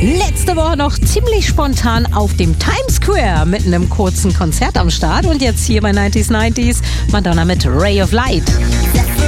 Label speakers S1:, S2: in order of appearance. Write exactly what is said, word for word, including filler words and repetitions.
S1: Letzte Woche noch ziemlich spontan auf dem Times Square mit einem kurzen Konzert am Start. Und jetzt hier bei neunzig neunzig Madonna mit Ray of Light.